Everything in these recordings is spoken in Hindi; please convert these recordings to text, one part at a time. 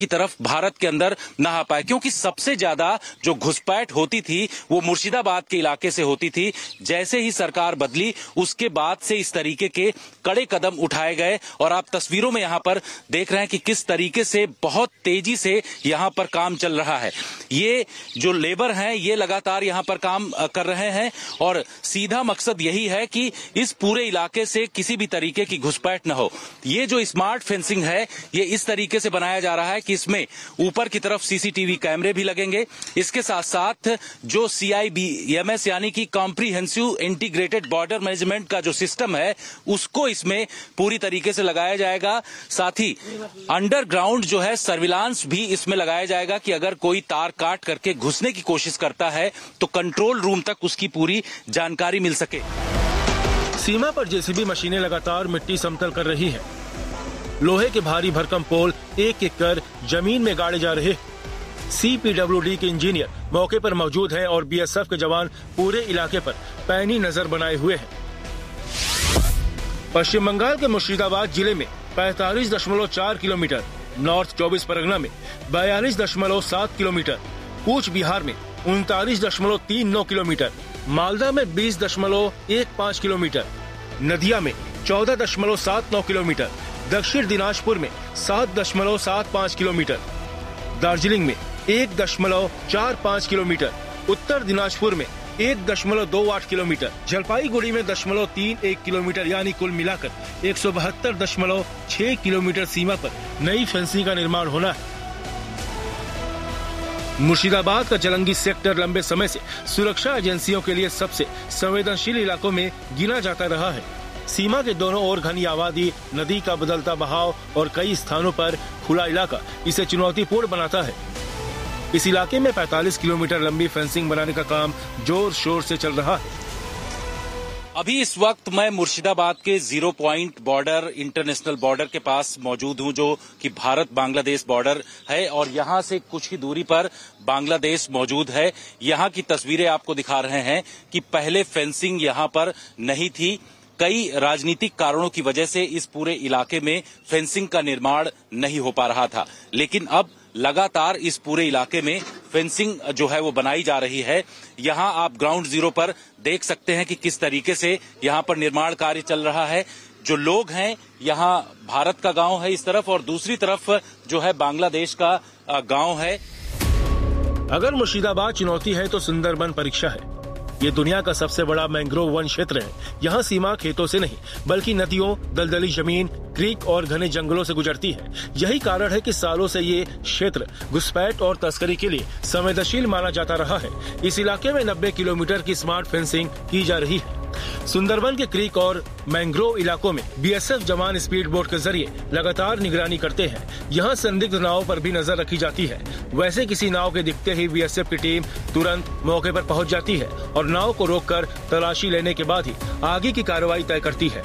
की तरफ भारत के अंदर न आ पाए, क्योंकि सबसे ज्यादा जो घुसपैठ होती थी वो मुर्शिदाबाद के इलाके से होती थी। जैसे ही सरकार बदली उसके बाद से इस तरीके के कड़े कदम उठाए गए और आप तस्वीरों में यहां पर देख रहे हैं कि किस तरीके से बहुत तेजी से यहां पर काम चल रहा है। ये जो लेबर हैं ये लगातार यहां पर काम कर रहे हैं और सीधा मकसद यही है कि इस पूरे इलाके से किसी भी तरीके की घुसपैठ न हो। ये जो स्मार्ट फेंसिंग है ये इस तरीके से बनाया जा रहा है कि इसमें ऊपर की तरफ सीसीटीवी कैमरे भी लगेंगे। इसके साथ साथ जो CIBMS यानी कि कॉम्प्रिहेंसिव इंटीग्रेटेड बॉर्डर मैनेजमेंट का जो सिस्टम है उसको इसमें पूरी तरीके से लगाया जाएगा। साथ ही अंडरग्राउंड जो है सर्विलांस भी इसमें लगाया जाएगा कि अगर कोई तार काट करके घुसने की कोशिश करता है तो कंट्रोल रूम तक उसकी पूरी जानकारी मिल सके। सीमा पर जेसीबी मशीनें लगातार मिट्टी समतल कर रही है। लोहे के भारी भरकम पोल एक एक कर जमीन में गाड़े जा रहे। CPWD के इंजीनियर मौके पर मौजूद हैं और BSF के जवान पूरे इलाके पर पैनी नजर बनाए हुए हैं। पश्चिम बंगाल के मुर्शिदाबाद जिले में 45.4 किलोमीटर, नॉर्थ 24 परगना में 42.7 किलोमीटर, कूच बिहार में 39.39 किलोमीटर, मालदा में 20.15 किलोमीटर, नदिया में 14.79 किलोमीटर, दक्षिण दिनाजपुर में 7.75 किलोमीटर, दार्जिलिंग में 1.45 किलोमीटर, उत्तर दिनाजपुर में 1.28 किलोमीटर, जलपाईगुड़ी में 0.31 किलोमीटर यानी कुल मिलाकर 172.6 किलोमीटर सीमा पर नई फेंसिंग का निर्माण होना है। मुर्शिदाबाद का जलंगी सेक्टर लंबे समय से सुरक्षा एजेंसियों के लिए सबसे संवेदनशील इलाकों में गिना जाता रहा है। सीमा के दोनों ओर घनी आबादी, नदी का बदलता बहाव और कई स्थानों पर खुला इलाका इसे चुनौतीपूर्ण बनाता है। इस इलाके में 45 किलोमीटर लंबी फेंसिंग बनाने का काम जोर शोर से चल रहा है। अभी इस वक्त मैं मुर्शिदाबाद के 0 पॉइंट बॉर्डर, इंटरनेशनल बॉर्डर के पास मौजूद हूं जो कि भारत बांग्लादेश बॉर्डर है और यहां से कुछ ही दूरी पर बांग्लादेश मौजूद है। यहां की तस्वीरें आपको दिखा रहे हैं कि पहले फेंसिंग यहां पर नहीं थी। कई राजनीतिक कारणों की वजह से इस पूरे इलाके में फेंसिंग का निर्माण नहीं हो पा रहा था, लेकिन अब लगातार इस पूरे इलाके में फेंसिंग जो है वो बनाई जा रही है। यहां आप ग्राउंड जीरो पर देख सकते हैं कि किस तरीके से यहां पर निर्माण कार्य चल रहा है। जो लोग हैं यहां भारत का गांव है इस तरफ और दूसरी तरफ जो है बांग्लादेश का गांव है। अगर मुर्शिदाबाद चुनौती है तो सुंदरबन परीक्षा है। ये दुनिया का सबसे बड़ा मैंग्रोव वन क्षेत्र है। यहाँ सीमा खेतों से नहीं बल्कि नदियों, दलदली जमीन, क्रीक और घने जंगलों से गुजरती है। यही कारण है कि सालों से ये क्षेत्र घुसपैठ और तस्करी के लिए संवेदनशील माना जाता रहा है। इस इलाके में 90 किलोमीटर की स्मार्ट फेंसिंग की जा रही है। सुंदरबन के क्रीक और मैंग्रोव इलाकों में BSF जवान स्पीड बोट के जरिए लगातार निगरानी करते हैं। यहाँ संदिग्ध नावों पर भी नजर रखी जाती है। वैसे किसी नाव के दिखते ही BSF की टीम तुरंत मौके पर पहुँच जाती है और नाव को रोककर तलाशी लेने के बाद ही आगे की कार्रवाई तय करती है।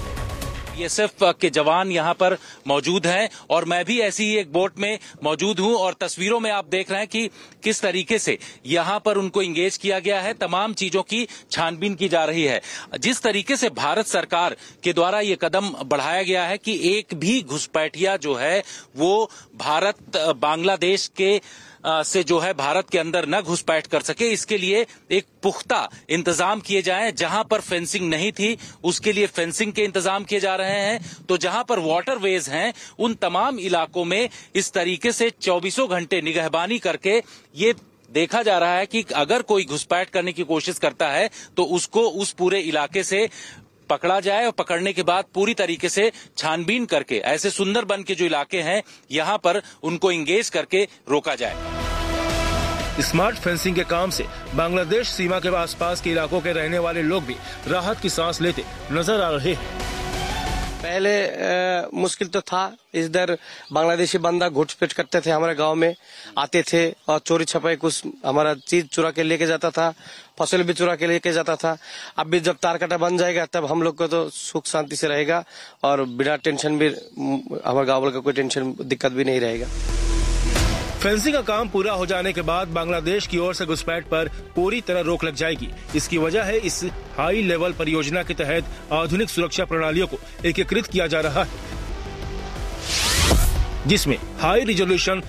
BSF के जवान यहाँ पर मौजूद हैं और मैं भी ऐसी ही एक बोट में मौजूद हूँ और तस्वीरों में आप देख रहे हैं कि किस तरीके से यहाँ पर उनको इंगेज किया गया है। तमाम चीजों की छानबीन की जा रही है। जिस तरीके से भारत सरकार के द्वारा ये कदम बढ़ाया गया है कि एक भी घुसपैठिया जो है वो भारत बांग्लादेश के से जो है भारत के अंदर न घुसपैठ कर सके, इसके लिए एक पुख्ता इंतजाम किए जाएं। जहां पर फेंसिंग नहीं थी उसके लिए फेंसिंग के इंतजाम किए जा रहे हैं। तो जहां पर वाटरवेज हैं उन तमाम इलाकों में इस तरीके से 24 घंटे निगहबानी करके ये देखा जा रहा है कि अगर कोई घुसपैठ करने की कोशिश करता है तो उसको उस पूरे इलाके से पकड़ा जाए और पकड़ने के बाद पूरी तरीके से छानबीन करके ऐसे सुंदरबन के जो इलाके हैं यहां पर उनको इंगेज करके रोका जाए। स्मार्ट फेंसिंग के काम से बांग्लादेश सीमा के आसपास के इलाकों के रहने वाले लोग भी राहत की सांस लेते नजर आ रहे हैं। पहले मुश्किल तो था, इधर बांग्लादेशी बंदा घुसपैठ करते थे, हमारे गांव में आते थे और चोरी छपाई कुछ हमारा चीज चुरा के लेके जाता था, फसल भी चुरा के लेके जाता था। अब भी जब तार काटा बन जाएगा तब हम लोग को तो सुख शांति से रहेगा और बिना टेंशन भी हमारे गाँव वालों का कोई टेंशन दिक्कत भी नहीं रहेगा। फेंसिंग का काम पूरा हो जाने के बाद बांग्लादेश की ओर से घुसपैठ पर पूरी तरह रोक लग जाएगी। इसकी वजह है इस हाई लेवल परियोजना के तहत आधुनिक सुरक्षा प्रणालियों को एकीकृत किया जा रहा है, जिसमें हाई रिजोल्यूशन